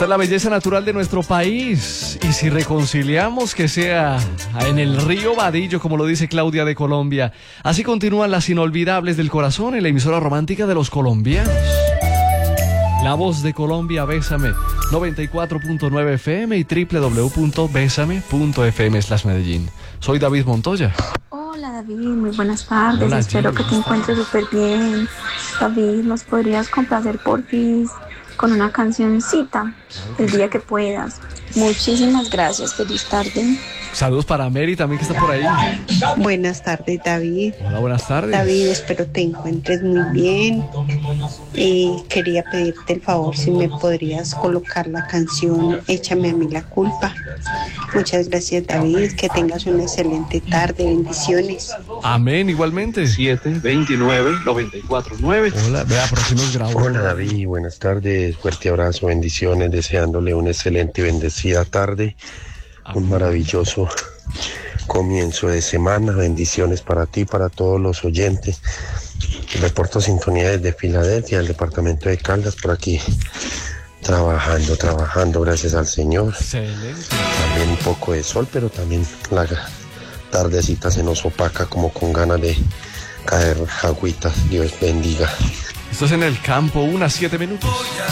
Esta es la belleza natural de nuestro país. Y si reconciliamos, que sea en el río Badillo, como lo dice Claudia de Colombia. Así continúan las inolvidables del corazón en la emisora romántica de los colombianos. La voz de Colombia, Bésame, 94.9 FM y www.besame.fm/Medellín. Soy David Montoya. Hola David, muy buenas tardes. Hola, Espero Gilly. que te encuentres súper bien. David, ¿nos podrías complacer porfis con una cancioncita el día que puedas? Muchísimas gracias. Feliz tarde. Saludos para Mary también, que está por ahí. Buenas tardes, David. Hola, buenas tardes. David, espero te encuentres muy bien. Quería pedirte el favor si me podrías colocar la canción Échame a mí la culpa. Muchas gracias, David. Que tengas una excelente tarde. Bendiciones. Amén, igualmente. 729-949. Hola, vea, por aquí nos grabó. Hola David, buenas tardes, fuerte abrazo, bendiciones, deseándole una excelente y bendecida tarde, un maravilloso comienzo de semana, bendiciones para ti, para todos los oyentes. Reporto sintonía desde Filadelfia, el departamento de Caldas, por aquí trabajando, gracias al Señor. Excelente. También un poco de sol, pero también la tardecita se nos opaca como con ganas de caer agüita. Dios bendiga. Esto es en el campo, 7 minutos.